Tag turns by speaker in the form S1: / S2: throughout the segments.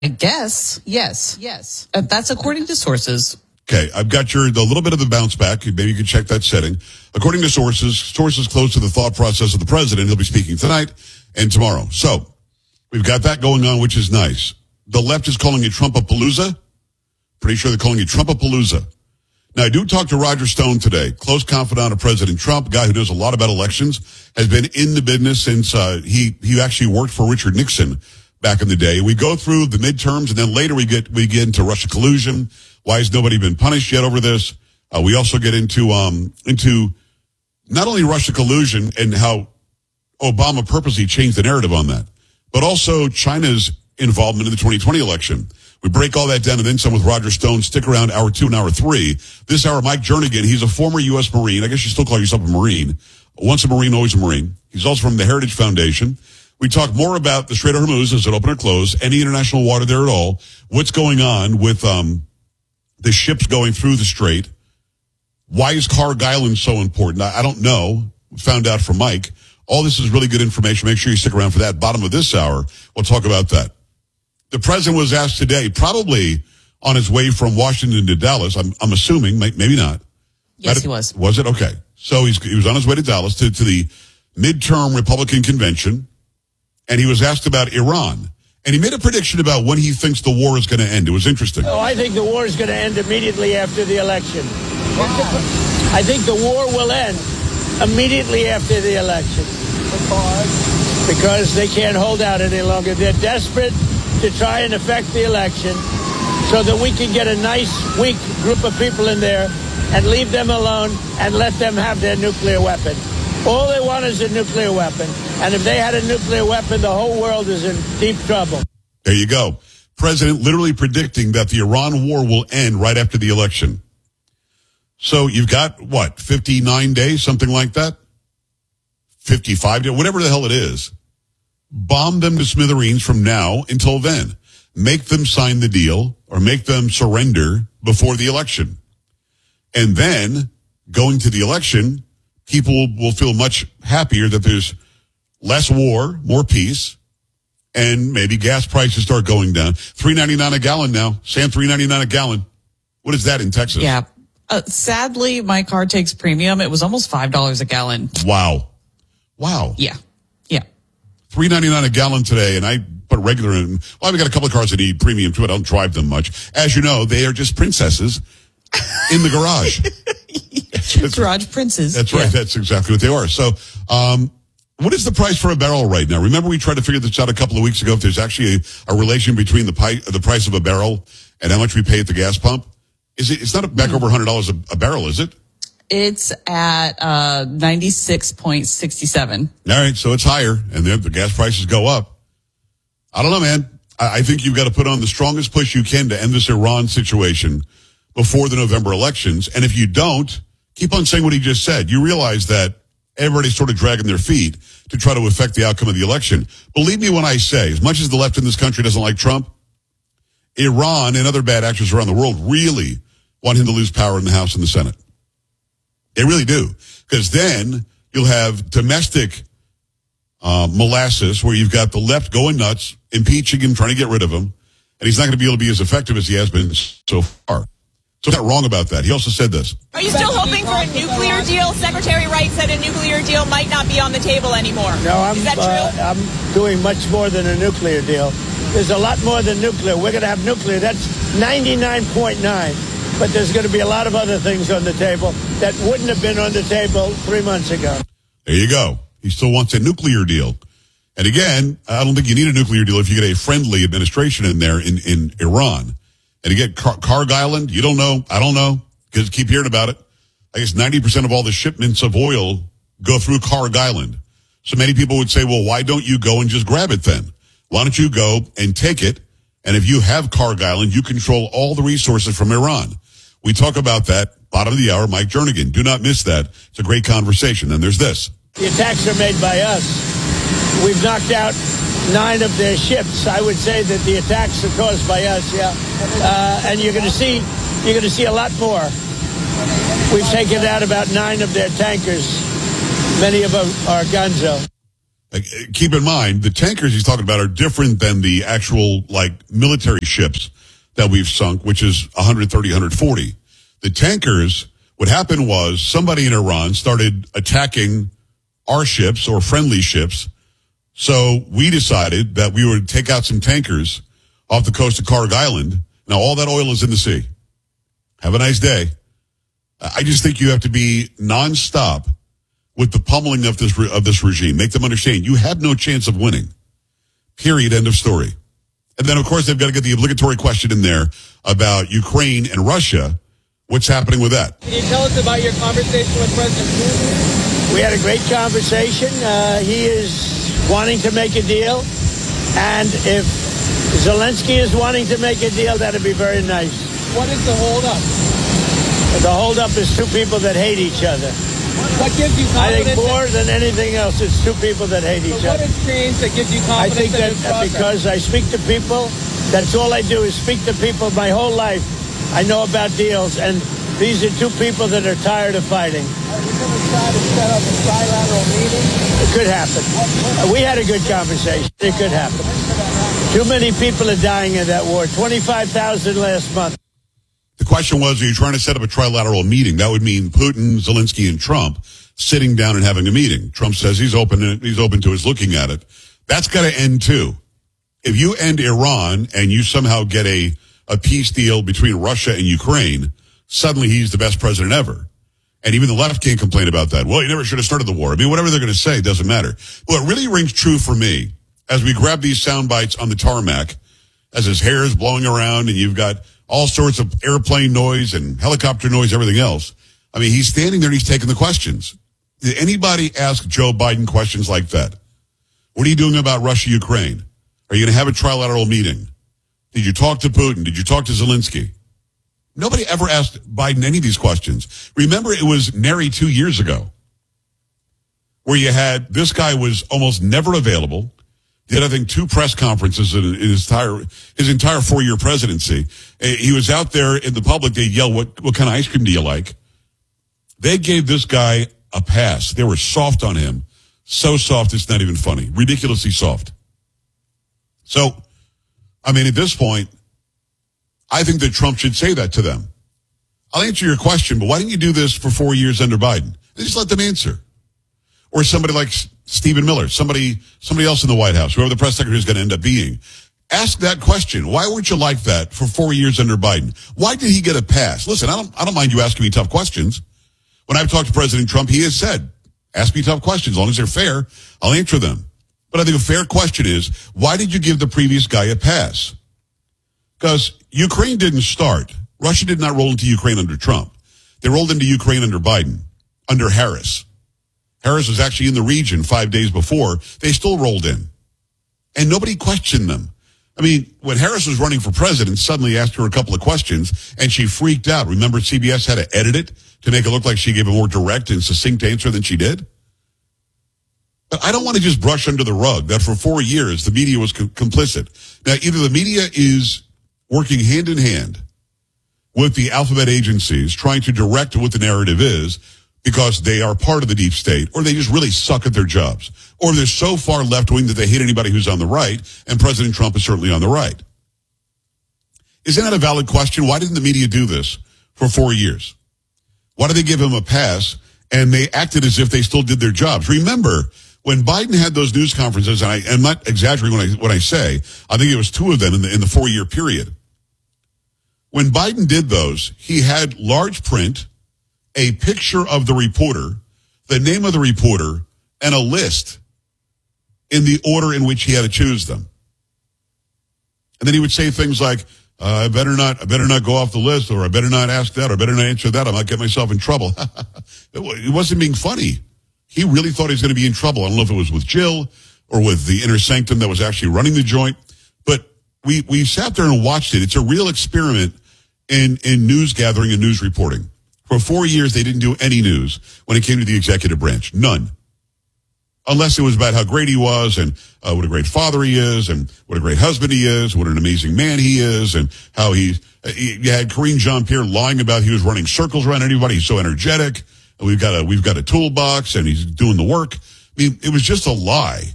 S1: I guess, yes. That's according to sources.
S2: Okay, I've got the little bit of the bounce back. Maybe you can check that setting. According to sources close to the thought process of the president. He'll be speaking tonight and tomorrow. So we've got that going on, which is nice. The left is calling it Trumpapalooza. Pretty sure they're calling it Trumpapalooza. Now, I do talk to Roger Stone today, close confidant of President Trump, guy who knows a lot about elections, has been in the business since he actually worked for Richard Nixon back in the day. We go through the midterms, and then later we get into Russia collusion. Why has nobody been punished yet over this? We also get into not only Russia collusion and how Obama purposely changed the narrative on that, but also China's involvement in the 2020 election. We break all that down and then some with Roger Stone. Stick around hour 2 and hour 3. This hour, Mike Jernigan. He's a former U.S. Marine. I guess you still call yourself a Marine. Once a Marine, always a Marine. He's also from the Heritage Foundation. We talk more about the Strait of Hormuz. Is it open or closed? Any international water there at all? What's going on with the ships going through the strait? Why is Carg Island so important? I don't know. We found out from Mike. All this is really good information. Make sure you stick around for that. Bottom of this hour, we'll talk about that. The president was asked today, probably on his way from Washington to Dallas. I'm assuming, maybe not.
S1: Yes, he was.
S2: Was it? Okay. So he was on his way to Dallas to the midterm Republican convention, and he was asked about Iran. And he made a prediction about when he thinks the war is going to end. It was interesting.
S3: Oh, I think the war is going to end immediately after the election. Wow. I think the war will end immediately after the election. Because they can't hold out any longer. They're desperate to try and affect the election so that we can get a nice, weak group of people in there and leave them alone and let them have their nuclear weapon. All they want is a nuclear weapon. And if they had a nuclear weapon, the whole world is in deep trouble.
S2: There you go. President literally predicting that the Iran war will end right after the election. So you've got, 59 days, something like that? 55 days, whatever the hell it is. Bomb them to smithereens from now until then. Make them sign the deal or make them surrender before the election. And then, going to the election, people will feel much happier that there's less war, more peace, and maybe gas prices start going down. $3.99 a gallon now. Sam, $3.99 a gallon. What is that in Texas?
S1: Yeah. Sadly, my car takes premium. It was almost $5 a gallon.
S2: Wow.
S1: Yeah.
S2: $3.99 a gallon today, and I put regular in. Well, we got a couple of cars that need premium too. I don't drive them much. As you know, they are just princesses in the garage.
S1: Garage princes.
S2: That's right. Yeah. That's exactly what they are. So, what is the price for a barrel right now? Remember we tried to figure this out a couple of weeks ago, if there's actually a relation between the price of a barrel and how much we pay at the gas pump? It's not back over $100 a barrel, is it?
S1: It's at 96.67.
S2: All right, so it's higher, and the gas prices go up. I don't know, man. I think you've got to put on the strongest push you can to end this Iran situation before the November elections. And if you don't, keep on saying what he just said. You realize that everybody's sort of dragging their feet to try to affect the outcome of the election. Believe me when I say, as much as the left in this country doesn't like Trump, Iran and other bad actors around the world really want him to lose power in the House and the Senate. They really do. Because then you'll have domestic molasses where you've got the left going nuts, impeaching him, trying to get rid of him, and he's not going to be able to be as effective as he has been so far. So he's not wrong about that. He also said this.
S4: Are you still hoping for a nuclear deal? Secretary Wright said a nuclear deal might not be on the table anymore.
S3: No,
S4: is that true?
S3: I'm doing much more than a nuclear deal. There's a lot more than nuclear. We're going to have nuclear. That's 99.9. But there's going to be a lot of other things on the table that wouldn't have been on the table 3 months ago.
S2: There you go. He still wants a nuclear deal. And again, I don't think you need a nuclear deal if you get a friendly administration in there in Iran. And you get Carg Island, you don't know. I don't know, because keep hearing about it. I guess 90% of all the shipments of oil go through Carg Island. So many people would say, well, why don't you go and just grab it then? Why don't you go and take it? And if you have Carg Island, you control all the resources from Iran. We talk about that, bottom of the hour, Mike Jernigan. Do not miss that. It's a great conversation. Then there's this.
S3: The attacks are made by us. We've knocked out 9 of their ships. I would say that the attacks are caused by us, yeah. And you're going to see a lot more. We've taken out about 9 of their tankers. Many of them are Gonzo.
S2: Keep in mind, the tankers he's talking about are different than the actual, military ships that we've sunk, which is 130, 140. The tankers, what happened was somebody in Iran started attacking our ships or friendly ships. So we decided that we would take out some tankers off the coast of Karg Island. Now, all that oil is in the sea. Have a nice day. I just think you have to be nonstop with the pummeling of this regime. Make them understand you had no chance of winning. Period. End of story. And then, of course, they've got to get the obligatory question in there about Ukraine and Russia. What's happening with that?
S5: Can you tell us about your conversation with President Putin?
S3: We had a great conversation. He is wanting to make a deal. And if Zelensky is wanting to make a deal, that'd be very nice.
S5: What is the holdup?
S3: The holdup is two people that hate each other.
S5: What gives you confidence?
S3: I think more than anything else, it's two people that hate each other.
S5: What has changed that gives you
S3: I
S5: confidence?
S3: think that because I speak to people, that's all I do is speak to people my whole life. I know about deals, and these are two people that are tired of fighting.
S5: Are you going to try to set up a trilateral meeting?
S3: It could happen. We had a good conversation. It could happen. Too many people are dying in that war. 25,000 last month.
S2: The question was, are you trying to set up a trilateral meeting? That would mean Putin, Zelensky, and Trump sitting down and having a meeting. Trump says he's open to us looking at it. That's got to end too. If you end Iran and you somehow get a peace deal between Russia and Ukraine, suddenly he's the best president ever. And even the left can't complain about that. Well, you never should have started the war. I mean, whatever they're going to say doesn't matter. What really rings true for me, as we grab these sound bites on the tarmac, as his hair is blowing around and you've got all sorts of airplane noise and helicopter noise, everything else. I mean, he's standing there and he's taking the questions. Did anybody ask Joe Biden questions like that? What are you doing about Russia, Ukraine? Are you going to have a trilateral meeting? Did you talk to Putin? Did you talk to Zelensky? Nobody ever asked Biden any of these questions. Remember, it was nary 2 years ago where you had this guy was almost never available. Did, I think, 2 press conferences in his entire 4-year presidency. He was out there in the public. They'd yell, what kind of ice cream do you like? They gave this guy a pass. They were soft on him. So soft, it's not even funny. Ridiculously soft. So, I mean, at this point, I think that Trump should say that to them. I'll answer your question, but why didn't you do this for 4 years under Biden? Just let them answer. Or somebody like Stephen Miller, somebody else in the White House, whoever the press secretary is going to end up being. Ask that question. Why weren't you like that for 4 years under Biden? Why did he get a pass? Listen, I don't mind you asking me tough questions. When I've talked to President Trump, he has said, ask me tough questions. As long as they're fair, I'll answer them. But I think a fair question is, why did you give the previous guy a pass? Because Ukraine didn't start. Russia did not roll into Ukraine under Trump. They rolled into Ukraine under Biden, under Harris. Harris was actually in the region 5 days before. They still rolled in. And nobody questioned them. I mean, when Harris was running for president, suddenly asked her a couple of questions, and she freaked out. Remember, CBS had to edit it to make it look like she gave a more direct and succinct answer than she did? But I don't want to just brush under the rug that for 4 years the media was complicit. Now, either the media is working hand in hand with the alphabet agencies trying to direct what the narrative is because they are part of the deep state, or they just really suck at their jobs, or they're so far left-wing that they hate anybody who's on the right, and President Trump is certainly on the right. Isn't that a valid question? Why didn't the media do this for 4 years? Why did they give him a pass, and they acted as if they still did their jobs? Remember, when Biden had those news conferences, and I'm not exaggerating when I say, I think it was 2 of them in the 4-year period. When Biden did those, he had large print, a picture of the reporter, the name of the reporter, and a list in the order in which he had to choose them. And then he would say things like, I better not go off the list, or I better not ask that, or I better not answer that, I might get myself in trouble. It wasn't being funny. He really thought he was going to be in trouble. I don't know if it was with Jill or with the inner sanctum that was actually running the joint, but we sat there and watched it. It's a real experiment in news gathering and news reporting. For 4 years, they didn't do any news when it came to the executive branch. None. Unless it was about how great he was and what a great father he is and what a great husband he is, what an amazing man he is, and how you had Karine Jean-Pierre lying about he was running circles around anybody. He's so energetic. And we've got a toolbox and he's doing the work. I mean, it was just a lie.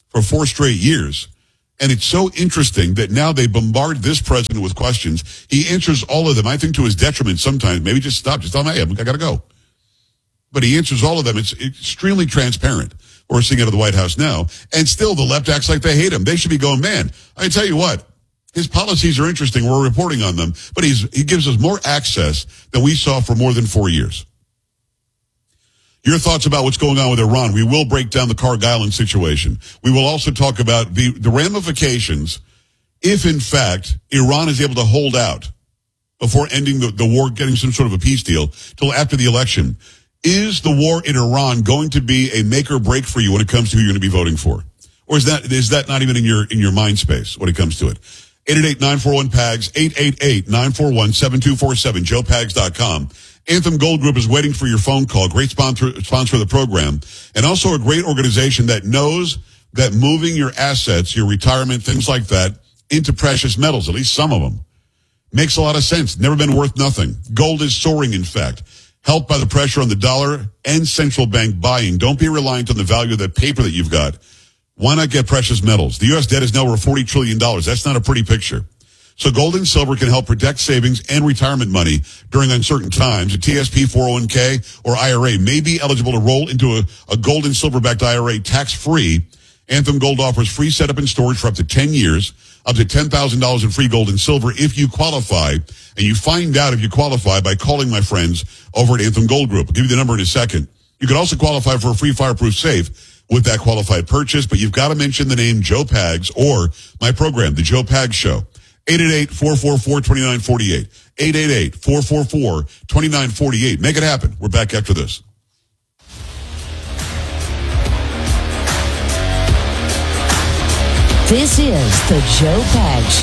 S2: for 4 straight years. And it's so interesting that now they bombard this president with questions. He answers all of them, I think to his detriment sometimes. Maybe just stop. Just tell him, hey, I got to go. But he answers all of them. It's extremely transparent. We're seeing out of the White House now. And still the left acts like they hate him. They should be going, man, I tell you what, his policies are interesting. We're reporting on them. But he gives us more access than we saw for more than 4 years. Your thoughts about what's going on with Iran. We will break down the Carg Island situation. We will also talk about the ramifications if, in fact, Iran is able to hold out before ending the war, getting some sort of a peace deal till after the election. Is the war in Iran going to be a make or break for you when it comes to who you're going to be voting for? Or is that not even in your mind space when it comes to it? 888-941-PAGS, 888-941-7247, joepags.com. Anthem Gold Group is waiting for your phone call. Great sponsor of the program. And also a great organization that knows that moving your assets, your retirement, things like that, into precious metals, at least some of them, makes a lot of sense. Never been worth nothing. Gold is soaring, in fact. Helped by the pressure on the dollar and central bank buying. Don't be reliant on the value of that paper that you've got. Why not get precious metals? The U.S. debt is now over $40 trillion. That's not a pretty picture. So gold and silver can help protect savings and retirement money during uncertain times. A TSP 401k or IRA may be eligible to roll into a gold and silver-backed IRA tax-free. Anthem Gold offers free setup and storage for up to 10 years, up to $10,000 in free gold and silver if you qualify. And you find out if you qualify by calling my friends over at Anthem Gold Group. I'll give you the number in a second. You can also qualify for a free fireproof safe with that qualified purchase, but you've got to mention the name Joe Pags or my program, The Joe Pags Show. 888-444-2948. 888-444-2948. Make it happen. We're back after this.
S6: This is the Joe Pags